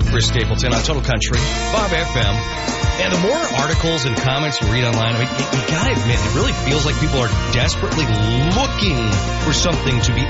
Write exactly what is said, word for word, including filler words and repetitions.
Chris Stapleton on Total Country, Bob F M. And the more articles and comments you read online, I mean, you, you gotta admit, it really feels like people are desperately looking for something to be